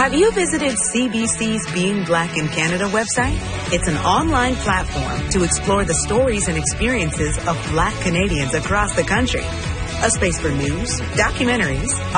Have you visited CBC's Being Black in Canada website? It's an online platform to explore the stories and experiences of Black Canadians across the country. A space for news, documentaries,